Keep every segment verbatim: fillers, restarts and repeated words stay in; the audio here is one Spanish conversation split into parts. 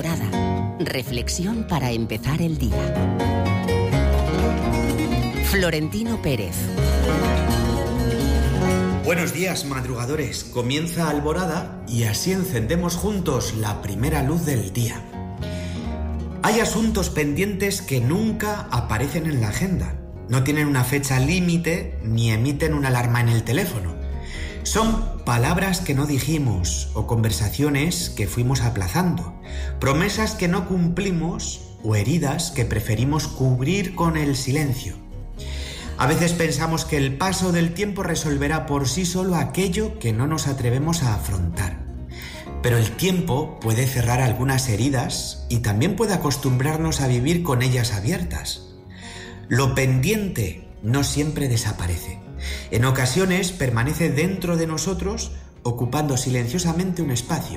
Alborada. Reflexión para empezar el día. Florentino Pérez. Buenos días, madrugadores. Comienza Alborada y así encendemos juntos la primera luz del día. Hay asuntos pendientes que nunca aparecen en la agenda. No tienen una fecha límite ni emiten una alarma en el teléfono. Son palabras que no dijimos o conversaciones que fuimos aplazando, promesas que no cumplimos o heridas que preferimos cubrir con el silencio. A veces pensamos que el paso del tiempo resolverá por sí solo aquello que no nos atrevemos a afrontar. Pero el tiempo puede cerrar algunas heridas y también puede acostumbrarnos a vivir con ellas abiertas. Lo pendiente no siempre desaparece. En ocasiones permanece dentro de nosotros, ocupando silenciosamente un espacio.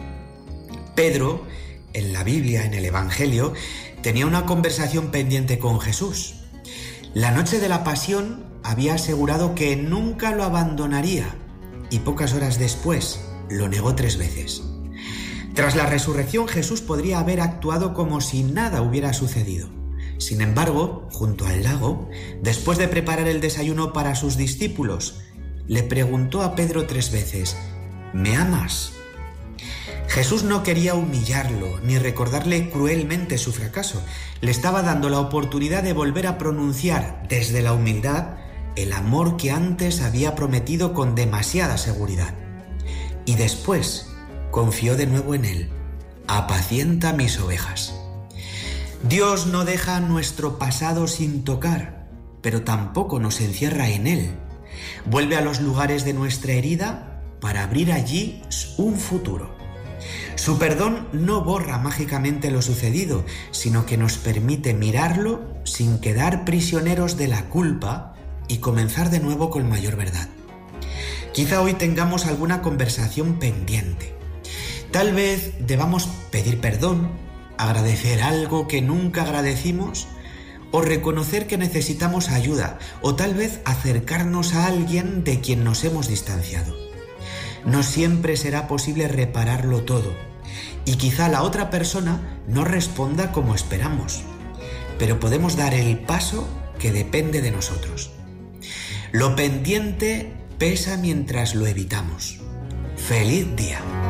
Pedro, en la Biblia, en el Evangelio, tenía una conversación pendiente con Jesús. La noche de la Pasión había asegurado que nunca lo abandonaría y pocas horas después lo negó tres veces. Tras la resurrección, Jesús podría haber actuado como si nada hubiera sucedido. Sin embargo, junto al lago, después de preparar el desayuno para sus discípulos, le preguntó a Pedro tres veces: ¿me amas? Jesús no quería humillarlo ni recordarle cruelmente su fracaso. Le estaba dando la oportunidad de volver a pronunciar desde la humildad el amor que antes había prometido con demasiada seguridad. Y después confió de nuevo en él: apacienta mis ovejas. Dios no deja nuestro pasado sin tocar, pero tampoco nos encierra en él. Vuelve a los lugares de nuestra herida para abrir allí un futuro. Su perdón no borra mágicamente lo sucedido, sino que nos permite mirarlo sin quedar prisioneros de la culpa y comenzar de nuevo con mayor verdad. Quizá hoy tengamos alguna conversación pendiente. Tal vez debamos pedir perdón, agradecer algo que nunca agradecimos, o reconocer que necesitamos ayuda, o tal vez acercarnos a alguien de quien nos hemos distanciado. No siempre será posible repararlo todo, y quizá la otra persona no responda como esperamos, pero podemos dar el paso que depende de nosotros. Lo pendiente pesa mientras lo evitamos. ¡Feliz día!